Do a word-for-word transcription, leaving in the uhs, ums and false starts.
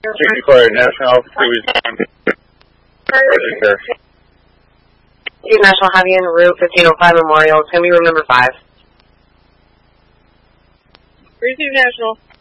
sixty-four National, please. Steve National, have you in route fifteen oh five Memorial. It's going to be room number five. Receive National.